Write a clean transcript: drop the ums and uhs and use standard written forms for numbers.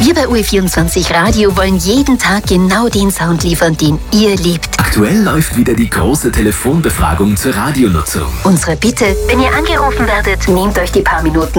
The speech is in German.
Wir bei UE24 Radio wollen jeden Tag genau den Sound liefern, den ihr liebt. Aktuell läuft wieder die große Telefonbefragung zur Radionutzung. Unsere Bitte, wenn ihr angerufen werdet, nehmt euch die paar Minuten